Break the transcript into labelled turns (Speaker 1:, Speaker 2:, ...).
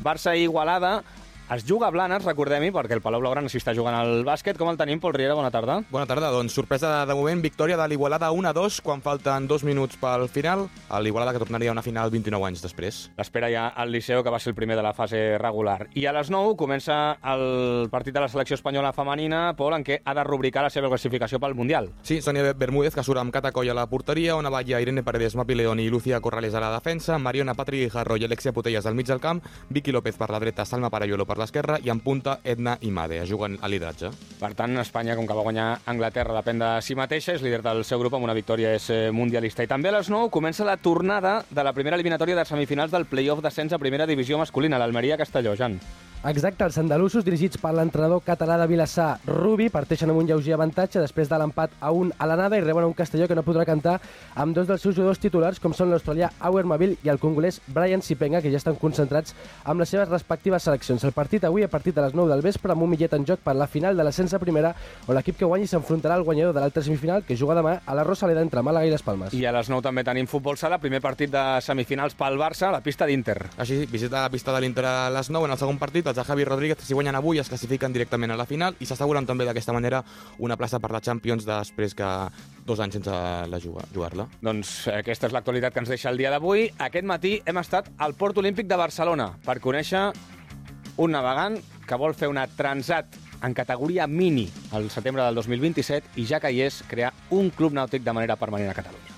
Speaker 1: Barça i Igualada. Es juga a Blanes, recordem-hi, perquè el Palau Blaugrana s'hi està jugant al bàsquet. Com el tenim, Pol Riera? Bona tarda.
Speaker 2: Bona tarda, doncs sorpresa de moment, victòria de l'Igualada 1-2 quan falten 2 minuts pel final. L'Igualada que tornaria a una final 29 anys després.
Speaker 1: L'espera ja al Liceo, que va ser el primer de la fase regular. I a les 9 comença el partit de la selecció espanyola femenina, Pol, en què ha de rubricar la seva classificació pel Mundial.
Speaker 2: Sí, Sonia Bermúdez, que surt amb Catacoll a la porteria, on balla Irene Paredes, Mapi León i Lucía Corrales a la defensa, Mariona Patri Guijarro i Alexia Putellas al mig del camp, Vicky López per la dreta, Salma Parayolo per l'esquerra i en punta Edna Imade, juguen a lideratge.
Speaker 1: Per tant, Espanya, com que va guanyar Anglaterra, depèn de si mateixa, és líder del seu grup, amb una victòria és mundialista. I també a les 9 comença la tornada de la primera eliminatòria de semifinals del play-off d'ascens a primera divisió masculina, l'Almeria-Castelló, Jan.
Speaker 3: Exacte, els andalusos, dirigits per l'entrenador català de Vilassar, Rubi, parteixen amb un lleuger avantatge després de l'empat a 1 a l'anada i reben un Castelló que no podrà cantar amb dos dels seus jugadors titulars, com són l'australià Auer Mavil i el congolès Brian Sipenga, que ja estan concentrats amb les seves respectives seleccions. El partit avui a partir de les 9 del vespre amb un millet en joc per la final de l'ascens a primera, on l'equip que guanyi s'enfrontarà al guanyador de l'altra semifinal, que juga demà a la Rosaleda entre Màlaga i les Palmes.
Speaker 1: I a les 9 també tenim futbol sala, primer partit de semifinals pel Barça, a la pista d'Inter.
Speaker 2: Així, visita la pista de l'Inter a les 9 en el segon partit, els de Javi Rodríguez, si guanyen avui es classifiquen directament a la final i s'asseguren també d'aquesta manera una plaça per la Champions després que 2 anys sense jugar-la.
Speaker 1: Doncs aquesta és l'actualitat que ens deixa el dia d'avui. Aquest matí hem estat al Port Olímpic de Barcelona per conèixer un navegant que vol fer una transat en categoria mini al setembre del 2027 i ja que hi és, crear un club nàutic de manera permanent a Catalunya.